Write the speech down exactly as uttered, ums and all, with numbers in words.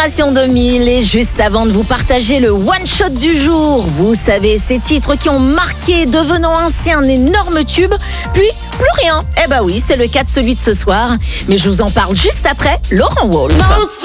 Génération deux mille. Et juste avant de vous partager le one-shot du jour, vous savez, ces titres qui ont marqué, devenant ainsi un énorme tube, puis plus rien. Eh bah oui, c'est le cas de celui de ce soir. Mais je vous en parle juste après Laurent Wolf.